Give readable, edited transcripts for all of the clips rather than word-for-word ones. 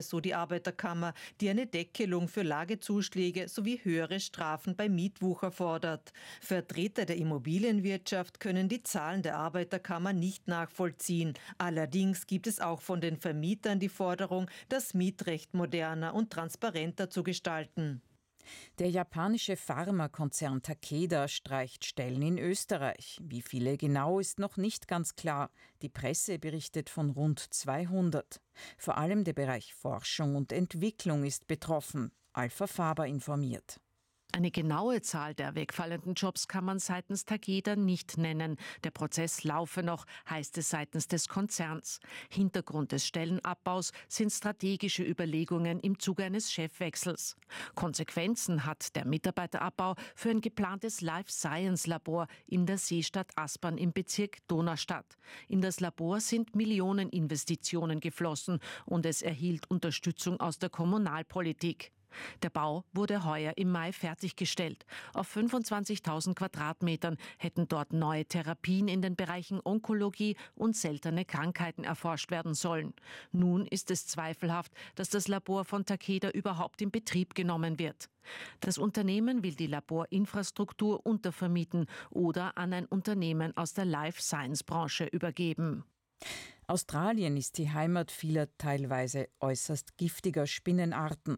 so die Arbeiterkammer, die eine Deckelung für Lagezuschläge sowie höhere Strafen bei Mietwucher fordert. Vertreter der Immobilienwirtschaft können die Zahlen der Arbeiterkammer nicht nachvollziehen. Allerdings gibt es auch von den Vermietern die Forderung, das Mietrecht moderner und transparenter zu gestalten. Der japanische Pharmakonzern Takeda streicht Stellen in Österreich. Wie viele genau, ist noch nicht ganz klar. Die Presse berichtet von rund 200. Vor allem der Bereich Forschung und Entwicklung ist betroffen. Alpha Faber informiert. Eine genaue Zahl der wegfallenden Jobs kann man seitens Takeda nicht nennen. Der Prozess laufe noch, heißt es seitens des Konzerns. Hintergrund des Stellenabbaus sind strategische Überlegungen im Zuge eines Chefwechsels. Konsequenzen hat der Mitarbeiterabbau für ein geplantes Life-Science-Labor in der Seestadt Aspern im Bezirk Donaustadt. In das Labor sind Millioneninvestitionen geflossen und es erhielt Unterstützung aus der Kommunalpolitik. Der Bau wurde heuer im Mai fertiggestellt. Auf 25.000 Quadratmetern hätten dort neue Therapien in den Bereichen Onkologie und seltene Krankheiten erforscht werden sollen. Nun ist es zweifelhaft, dass das Labor von Takeda überhaupt in Betrieb genommen wird. Das Unternehmen will die Laborinfrastruktur untervermieten oder an ein Unternehmen aus der Life-Science-Branche übergeben. Australien ist die Heimat vieler teilweise äußerst giftiger Spinnenarten.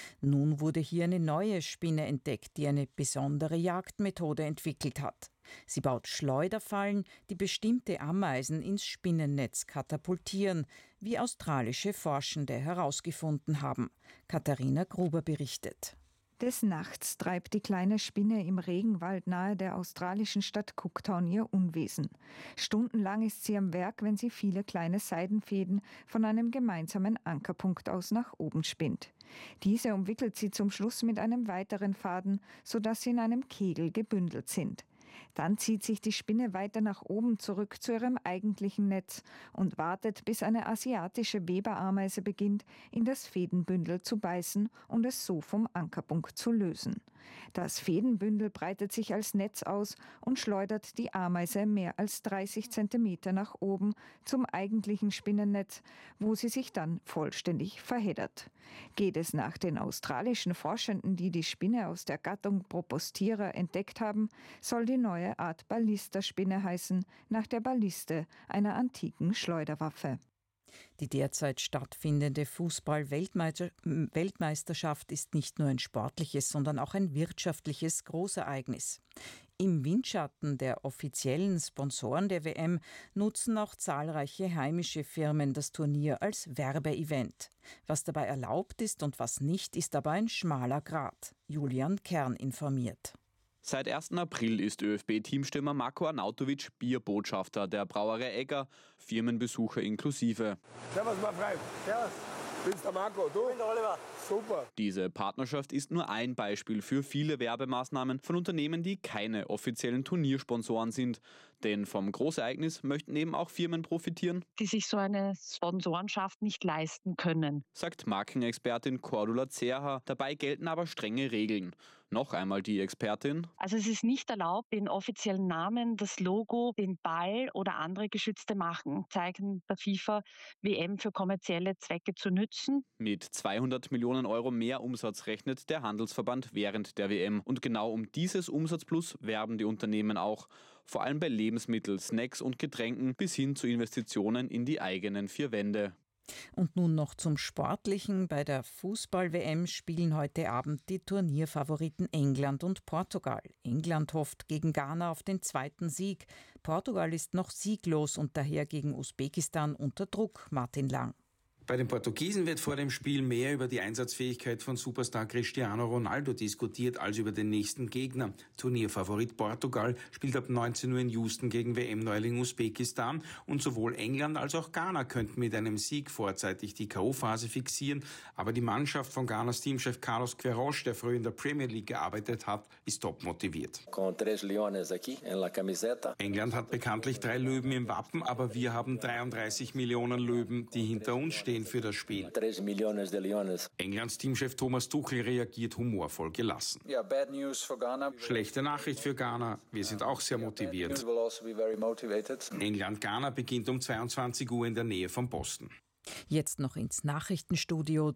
Nun wurde hier eine neue Spinne entdeckt, die eine besondere Jagdmethode entwickelt hat. Sie baut Schleuderfallen, die bestimmte Ameisen ins Spinnennetz katapultieren, wie australische Forschende herausgefunden haben. Katharina Gruber berichtet. Des Nachts treibt die kleine Spinne im Regenwald nahe der australischen Stadt Cooktown ihr Unwesen. Stundenlang ist sie am Werk, wenn sie viele kleine Seidenfäden von einem gemeinsamen Ankerpunkt aus nach oben spinnt. Diese umwickelt sie zum Schluss mit einem weiteren Faden, sodass sie in einem Kegel gebündelt sind. Dann zieht sich die Spinne weiter nach oben zurück zu ihrem eigentlichen Netz und wartet, bis eine asiatische Weberameise beginnt, in das Fädenbündel zu beißen und es so vom Ankerpunkt zu lösen. Das Fädenbündel breitet sich als Netz aus und schleudert die Ameise mehr als 30 Zentimeter nach oben zum eigentlichen Spinnennetz, wo sie sich dann vollständig verheddert. Geht es nach den australischen Forschenden, die die Spinne aus der Gattung Probostira entdeckt haben, soll die neue Art Ballisterspinne heißen, nach der Balliste, einer antiken Schleuderwaffe. Die derzeit stattfindende Fußball-Weltmeisterschaft ist nicht nur ein sportliches, sondern auch ein wirtschaftliches Großereignis. Im Windschatten der offiziellen Sponsoren der WM nutzen auch zahlreiche heimische Firmen das Turnier als Werbeevent. Was dabei erlaubt ist und was nicht, ist aber ein schmaler Grat. Julian Kern informiert. Seit 1. April ist ÖFB-Teamstürmer Marko Arnautovic Bierbotschafter der Brauerei Egger, Firmenbesucher inklusive. Servus, mein Freund. Servus. Bin's der Marco, du? Ich bin der Oliver. Super. Diese Partnerschaft ist nur ein Beispiel für viele Werbemaßnahmen von Unternehmen, die keine offiziellen Turniersponsoren sind. Denn vom Großereignis möchten eben auch Firmen profitieren, die sich so eine Sponsorenschaft nicht leisten können, sagt Markenexpertin Cordula Zerha. Dabei gelten aber strenge Regeln. Noch einmal die Expertin. Also es ist nicht erlaubt, den offiziellen Namen, das Logo, den Ball oder andere geschützte Markenzeichen der FIFA WM für kommerzielle Zwecke zu nützen. Mit 200 Millionen Euro mehr Umsatz rechnet der Handelsverband während der WM. Und genau um dieses Umsatzplus werben die Unternehmen auch. Vor allem bei Lebensmitteln, Snacks und Getränken bis hin zu Investitionen in die eigenen vier Wände. Und nun noch zum Sportlichen. Bei der Fußball-WM spielen heute Abend die Turnierfavoriten England und Portugal. England hofft gegen Ghana auf den zweiten Sieg. Portugal ist noch sieglos und daher gegen Usbekistan unter Druck. Martin Lang. Bei den Portugiesen wird vor dem Spiel mehr über die Einsatzfähigkeit von Superstar Cristiano Ronaldo diskutiert als über den nächsten Gegner. Turnierfavorit Portugal spielt ab 19 Uhr in Houston gegen WM-Neuling Usbekistan und sowohl England als auch Ghana könnten mit einem Sieg vorzeitig die K.O.-Phase fixieren. Aber die Mannschaft von Ghanas Teamchef Carlos Queiroz, der früher in der Premier League gearbeitet hat, ist top motiviert. England hat bekanntlich 3 Löwen im Wappen, aber wir haben 33 Millionen Löwen, die hinter uns stehen für das Spiel. Englands Teamchef Thomas Tuchel reagiert humorvoll gelassen. Schlechte Nachricht für Ghana, wir sind auch sehr motiviert. England-Ghana beginnt um 22 Uhr in der Nähe von Boston. Jetzt noch ins Nachrichtenstudio